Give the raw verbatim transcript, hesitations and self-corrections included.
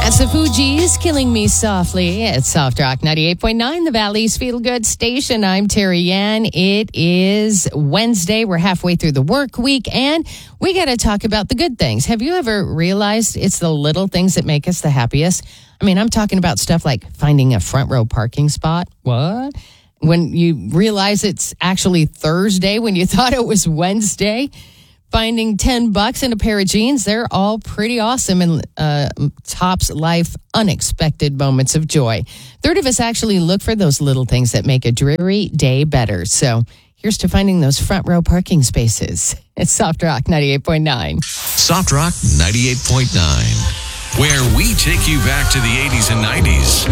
That's the Fugees, Killing Me Softly at Soft Rock ninety-eight point nine, the Valley's Feel Good Station. I'm Terry Ann. It is Wednesday. We're halfway through the work week, and we got to talk about the good things. Have you ever realized it's the little things that make us the happiest? I mean, I'm talking about stuff like finding a front row parking spot. What? When you realize it's actually Thursday when you thought it was Wednesday. Finding ten bucks in a pair of jeans, they're all pretty awesome and uh, tops life unexpected moments of joy. Third of us actually look for those little things that make a dreary day better. So here's to finding those front row parking spaces. It's Soft Rock ninety-eight point nine. Soft Rock ninety-eight point nine, where we take you back to the eighties and nineties.